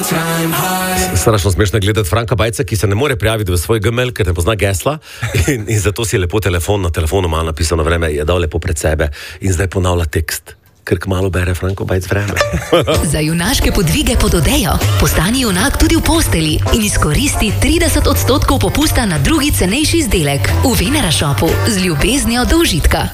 Strašno smešno gledati Franka Bajca, ki se ne more prijaviti v svoj Gmail, ker ne pozna gesla in zato si je lepo na telefonu malo napisano vreme, je dal lepo pred sebe in zdaj ponavlja tekst, ker kmalu bere Franko Bajc vreme. Za junaške podvige pod odejo postani junak tudi v posteli in izkoristi 30% popusta na drugi cenejši izdelek v Venera Shopu z ljubeznijo do užitka.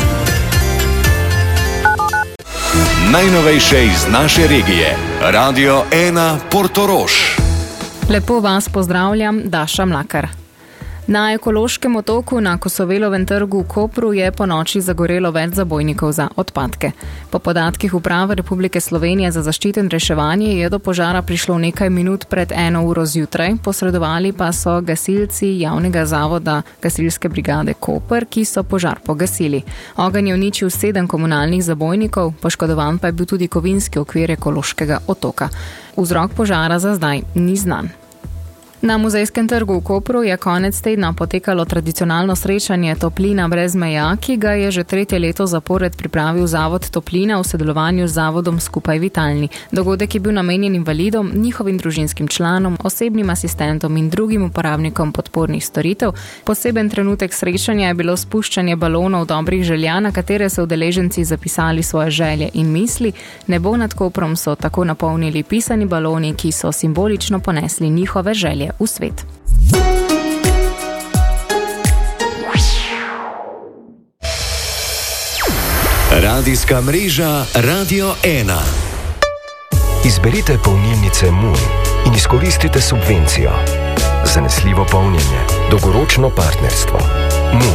Najnovejše iz naše regije. Radio 1 Portorož. Lepo vas pozdravljam, Daša Mlakar. Na ekološkem otoku na Kosovelovem trgu v Kopru je po noči zagorelo več zabojnikov za odpadke. Po podatkih Uprave Republike Slovenije za zaščito in reševanje je do požara prišlo nekaj minut pred 1 uro zjutraj, posredovali pa so gasilci javnega zavoda Gasilske brigade Koper, ki so požar pogasili. Ogenj je uničil 7 komunalnih zabojnikov, poškodovan pa je bil tudi kovinski okvir ekološkega otoka. Vzrok požara za zdaj ni znan. Na Muzejskem trgu v Kopru je konec tedna potekalo tradicionalno srečanje Toplina brez meja, ki ga je že 3. leto zapored pripravil Zavod Toplina v sodelovanju z Zavodom Skupaj Vitalni. Dogodek je bil namenjen invalidom, njihovim družinskim članom, osebnim asistentom in drugim uporabnikom podpornih storitev. Poseben trenutek srečanja je bilo spuščanje balonov dobrih želja, na katere so udeleženci zapisali svoje želje in misli. Nebo nad Koprom so tako napolnili pisani baloni, ki so simbolično ponesli njihove želje v svet. Radijska mreža Radio 1. Izberite polnilnice Moon in izkoristite subvencijo. Zanesljivo polnjenje, dolgoročno partnerstvo. Moon.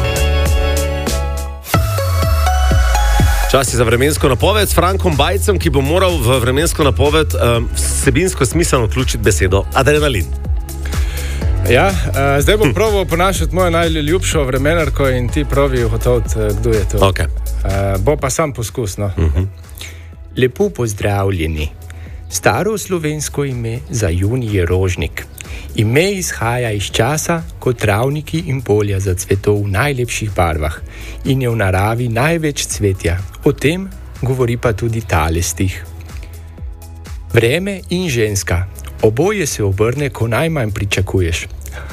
Čas je za vremensko napoved s Frankom Bajcem, ki bo moral v vremensko napoved vsebinsko smiselno vključiti besedo adrenalin. Ja, zdaj bom probal ponašati mojo najljubšo vremenarko in ti probi ugotoviti, kdo je to. Okay. Bo pa sam poskus, no. Lepo pozdravljeni. Staro slovensko ime za junij je rožnik. Ime izhaja iz časa, ko travniki in polja zacveto v najlepših barvah in je v naravi največ cvetja. O tem govori pa tudi tale stih. Vreme in ženska. Oboje se obrne, ko najmanj pričakuješ.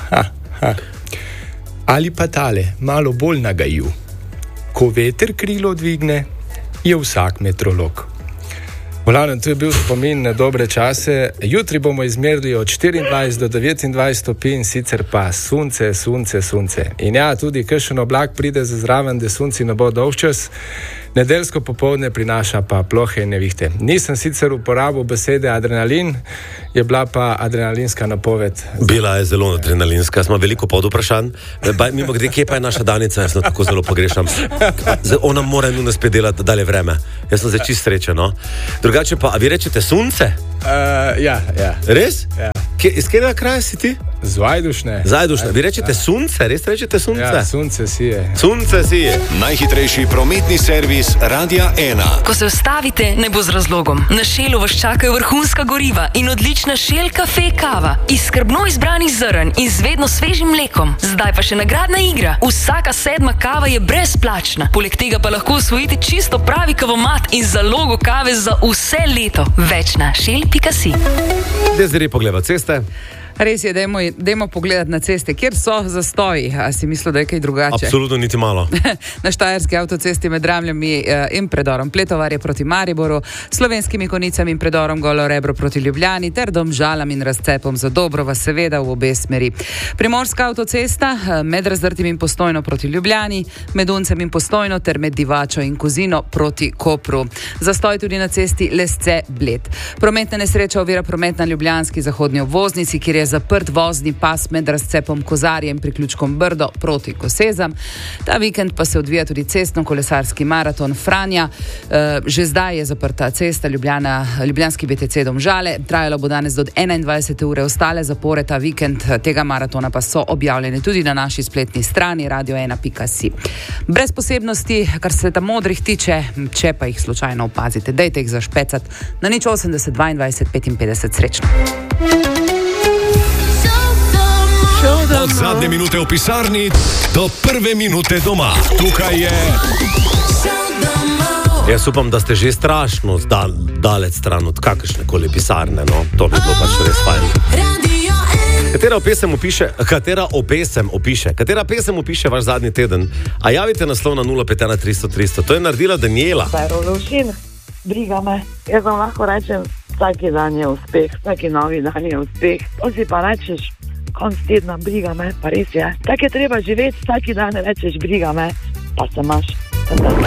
Ali pa tale, malo bolj nagajiv. Ko veter krilo dvigne, je vsak meteorolog. Glavnem, to je bil spomin na dobre čase. Jutri bomo izmerili od 24 do 29 stopinj, sicer pa sunce. In ja, tudi kakšen oblak pride za zraven, da sunci ne bo dolgčas. Nedeljsko popoldne prinaša pa plohe in nevihte. Nisem sicer uporabil besede adrenalin, je bila pa adrenalinska napoved. Bila je zelo adrenalinska, smo veliko podvprašanj. Mimo grede, kje pa je naša Danica, jaz tako zelo pogrešam. Ona mora nujno spet delati dalje vreme. Jaz sem zdaj čist srečen, no? Drugače pa, a vi rečete sunce? Ja. Res? Ja. Iz katerega kraja si ti? Z Vajdušne. Vi rečete sunce? Res rečete sunce? Ja, sunce sije. Sunce sije. Najhitrejši prometni servis Radia 1. Ko se ustavite, ne bo z razlogom. Na Shellu vas čakajo vrhunska goriva in odlična Shell kafe kava iz skrbno izbranih zrn in z vedno svežim mlekom. Zdaj pa še nagradna igra. Vsaka 7. kava je brezplačna. Poleg tega pa lahko osvojite čisto pravi kavomat in zalogo kave za vse leto. Več na shell.si. Zdaj pogleda ceste. Res je, dajmo pogledati na ceste, kjer so zastoji. A si mislil, da je kaj drugače? Absolutno niti malo. Na Štajerski avtocesti med Dramljami in predorom Pletovarje proti Mariboru, Slovenskimi Konicami in predorom Golo Rebro proti Ljubljani ter Domžalam in Razcepom za Dobrova, seveda v obe smeri. Primorska avtocesta med Razdrtim in Postojno proti Ljubljani, med Uncem in Postojno ter med Divačo in Kozino proti Kopru. Zastoj tudi na cesti Lesce-Bled. Prometna nesreča ovira promet na ljubljanski zahodni obvoznici, kjer je zaprt vozni pas med Razcepom Kozarjem in priključkom Brdo proti Kosezam. Ta vikend pa se odvija tudi cestno-kolesarski maraton Franja. Že zdaj je zaprta cesta Ljubljanski BTC Domžale. Trajalo bo danes do 21. ure. Ostale zapore ta vikend tega maratona pa so objavljene tudi na naši spletni strani radio1.si. Brez posebnosti, kar se tam modrih tiče, če pa jih slučajno opazite, dajte jih zašpecati na 080 22 55. Srečno. Od zadnje minute v pisarni do prve minute doma. Tukaj je Jaz upam, da ste že strašno daleč stran od kakršne koli pisarne, no, to bi bilo pač res fajn. Katera pesem opiše vaš zadnji teden? A javite naslov na 051 300 300. To je naredila Daniela. Rolovšin, briga me. Jaz vam lahko rečem, vsaki dan je uspeh, vsaki novi dan je uspeh. To si pa rečeš, konc tedna, briga me, pa res je. Tako je treba živeti, vsaki dan rečeš, briga me, pa se imaš.